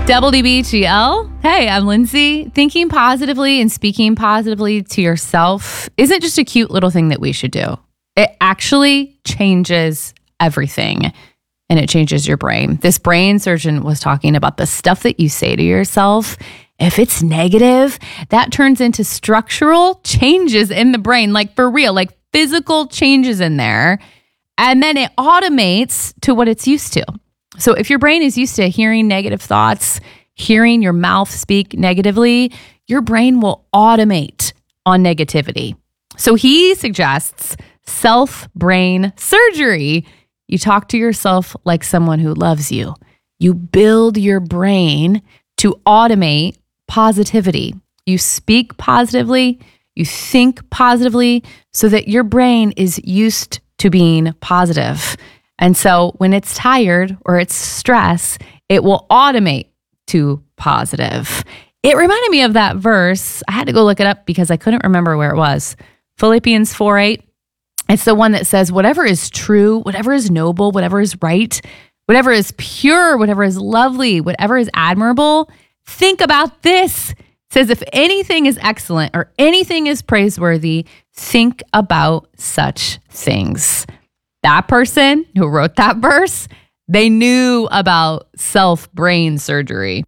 WBGL. Hey, I'm Lindsay. Thinking positively and speaking positively to yourself isn't just a cute little thing that we should do. It actually changes everything, and it changes your brain. This brain surgeon was talking about the stuff that you say to yourself. If it's negative, that turns into structural changes in the brain, like for real, like physical changes in there. And then it automates to what it's used to. So if your brain is used to hearing negative thoughts, hearing your mouth speak negatively, your brain will automate on negativity. So he suggests self-brain surgery. You talk to yourself like someone who loves you. You build your brain to automate positivity. You speak positively, you think positively, so that your brain is used to being positive. And so when it's tired or it's stress, it will automate to positive. It reminded me of that verse. I had to go look it up because I couldn't remember where it was. Philippians 4:8. It's the one that says, whatever is true, whatever is noble, whatever is right, whatever is pure, whatever is lovely, whatever is admirable, think about this. It says, if anything is excellent or anything is praiseworthy, think about such things. That person who wrote that verse, they knew about self-brain surgery.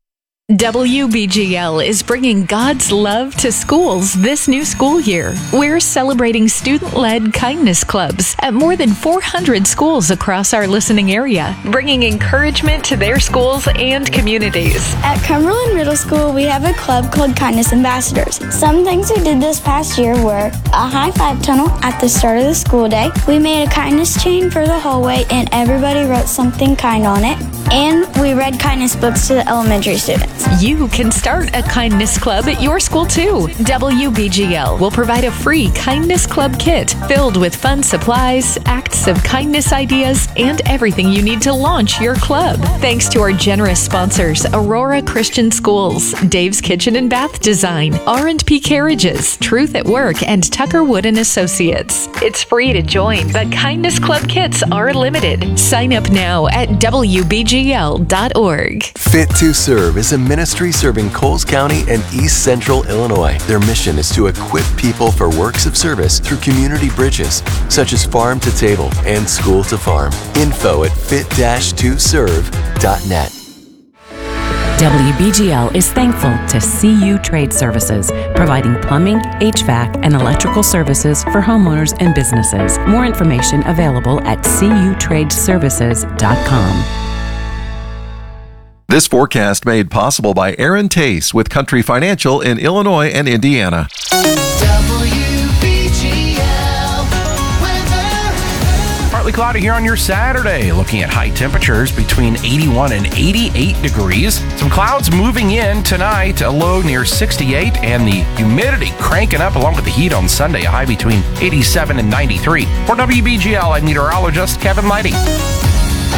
WBGL is bringing God's love to schools this new school year. We're celebrating student-led kindness clubs at more than 400 schools across our listening area, bringing encouragement to their schools and communities. At Cumberland Middle School, we have a club called Kindness Ambassadors. Some things we did this past year were a high five tunnel at the start of the school day. We made a kindness chain for the hallway and everybody wrote something kind on it. And we read kindness books to the elementary students. You can start a kindness club at your school too. WBGL will provide a free kindness club kit filled with fun supplies, acts of kindness ideas, and everything you need to launch your club. Thanks to our generous sponsors, Aurora Christian Schools, Dave's Kitchen and Bath Design, R&P Carriages, Truth at Work, and Tucker Wood and Associates. It's free to join, but kindness club kits are limited. Sign up now at WBGL.org. Fit to Serve is a ministry serving Coles County and East Central Illinois. Their mission is to equip people for works of service through community bridges, such as farm to table and school to farm. Info at fit-2serve.net. WBGL is thankful to CU Trade Services, providing plumbing, HVAC, and electrical services for homeowners and businesses. More information available at cutradeservices.com. This forecast made possible by Aaron Tace with Country Financial in Illinois and Indiana. Partly cloudy here on your Saturday, looking at high temperatures between 81 and 88 degrees. Some clouds moving in tonight, a low near 68, and the humidity cranking up along with the heat on Sunday, a high between 87 and 93. For WBGL, I'm meteorologist Kevin Lighty.